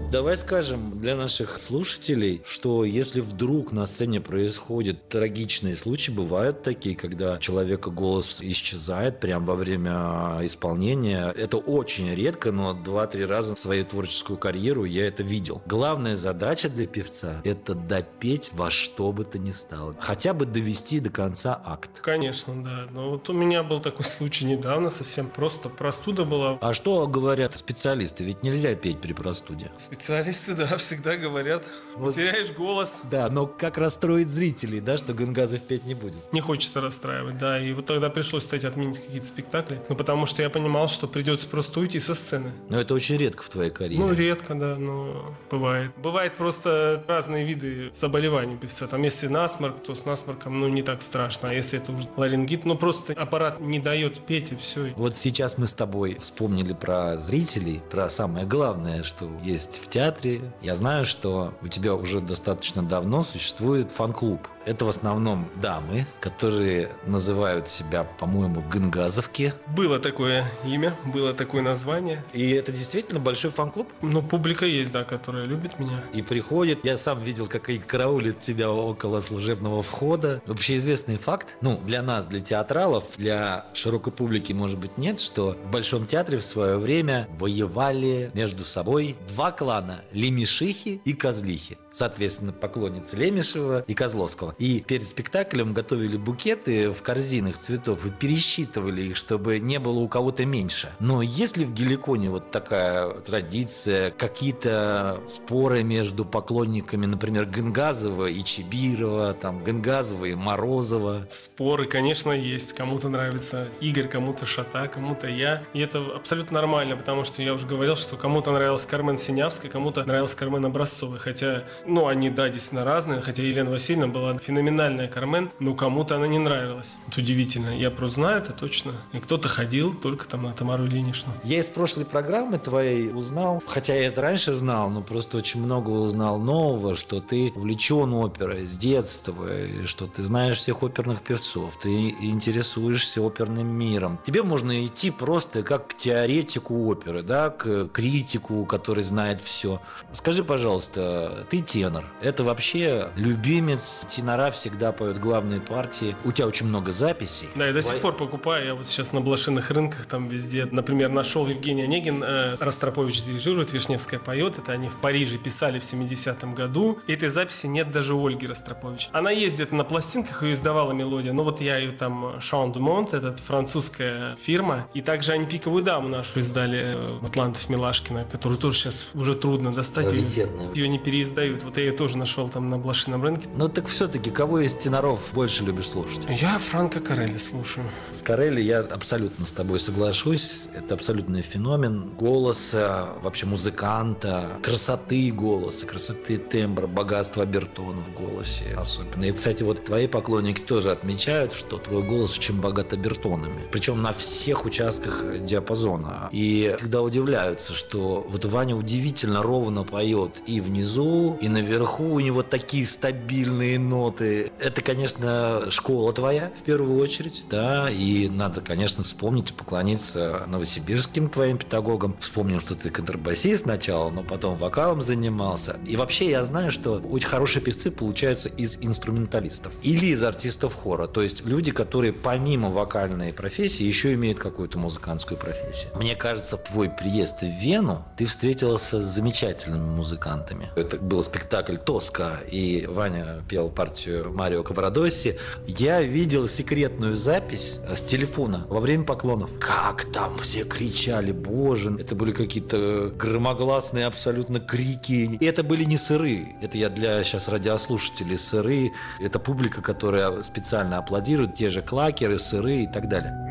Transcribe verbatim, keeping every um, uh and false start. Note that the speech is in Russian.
Давай скажем для наших слушателей, что если вдруг на сцене происходят трагичные случаи, бывают такие, когда у человека голос исчезает прямо во время исполнения. Это очень редко, но два-три раза в свою творческую карьеру я это видел. Главная задача для певца – это допеть во что бы то ни стало. Хотя бы довести до конца акт. Конечно, да. Но вот у меня был такой случай недавно, совсем просто простуда была. А что говорят специалисты? Ведь нельзя петь при простуде. Специалисты, да, всегда говорят, вот. Теряешь голос. Да, но как расстроить зрителей, да, что Гангазов петь не будет? Не хочется расстраивать, да. И вот тогда пришлось, кстати, отменить какие-то спектакли. Ну, потому что я понимал, что придется просто уйти со сцены. Но это очень редко в твоей карьере. Ну, редко, да, но бывает. Бывает просто разные виды заболеваний певца. Там, если насморк, то с насморком, ну, не так страшно. А если это уже ларингит, ну, просто аппарат не дает петь, и все. Вот сейчас мы с тобой вспомнили про зрителей, про самое главное, что есть в театре. Я знаю, что у тебя уже достаточно давно существует фан-клуб. Это в основном дамы, которые называют себя, по-моему, гангазовки. Было такое имя, было такое название. И это действительно большой фан-клуб? Ну, публика есть, да, которая любит меня. И приходит, я сам видел, как они караулят тебя около служебного входа. Общеизвестный факт, ну, для нас, для театралов, для широкой публики, может быть, нет, что в Большом театре в свое время воевали между собой два клана – Лемешихи и Козлихи. Соответственно, поклонницы Лемешева и Козловского. И перед спектаклем готовили букеты в корзинах цветов и пересчитывали их, чтобы не было у кого-то меньше. Но есть ли в Геликоне вот такая традиция, какие-то споры между поклонниками, например, Гангазова и Чибирова, там, Гангазова и Морозова? Споры, конечно, есть. Кому-то нравится Игорь, кому-то Шата, кому-то я. И это абсолютно нормально, потому что я уже говорил, что кому-то нравилась Кармен Синявская, кому-то нравилась Кармен Образцовой. Хотя, ну, они, да, действительно разные. Хотя Елена Васильевна была феноменальная Кармен, но кому-то она не нравилась. Это удивительно. Я просто знаю это точно. И кто-то ходил только там на Тамару Ильиничну. Я из прошлой программы твоей узнал, хотя я это раньше знал, но просто очень много узнал нового, что ты увлечен оперой с детства, и что ты знаешь всех оперных певцов, ты интересуешься оперным миром. Тебе можно идти просто как к теоретику оперы, да, к критику, который знает все. Скажи, пожалуйста, ты тенор. Это вообще любимец тенора, всегда поет главные партии. У тебя очень много записей. Да, я до сих пор покупаю. Я вот сейчас на блошиных рынках там везде, например, нашел Евгений Онегин, э, Ростропович дирижирует, Вишневская поет. Это они в Париже писали в семидесятом году. И этой записи нет даже у Ольги Ростропович. Она ездит на пластинках, ее издавала «Мелодия». Но вот я ее там, Шаун де Монт, это французская фирма. И также они «Пиковую даму» нашу издали, э, Атлантов Милашкина, которую тоже сейчас уже трудно достать. Ее, ее не переиздают. Вот я ее тоже нашел там на блошином рынке. Ну так все-таки кого из теноров больше любишь слушать? Я Франко Корелли слушаю. С Корелли я абсолютно с тобой соглашусь. Это абсолютный феномен голоса, вообще музыканта, красоты голоса, красоты тембра, богатства обертона в голосе особенно. И, кстати, вот твои поклонники тоже отмечают, что твой голос очень богат обертонами. Причем на всех участках диапазона. И когда удивляются, что вот Ваня удивительно ровно поет и внизу, и наверху у него такие стабильные ноты. Это, конечно, школа твоя в первую очередь, да, и надо, конечно, вспомнить и поклониться новосибирским твоим педагогам. Вспомним, что ты контрабасист сначала, но потом вокалом занимался. И вообще я знаю, что очень хорошие певцы получаются из инструменталистов или из артистов хора, то есть люди, которые помимо вокальной профессии еще имеют какую-то музыкантскую профессию. Мне кажется, твой приезд в Вену, ты встретился с замечательными музыкантами. Это был спектакль «Тоска», и Ваня пел партию Марио Каврадоси. Я видел секретную запись с телефона во время поклонов. Как там все кричали, боже, это были какие-то громогласные абсолютно крики. И это были не сыры. Это я для сейчас радиослушателей сыры. Это публика, которая специально аплодирует, те же клакеры, сыры и так далее.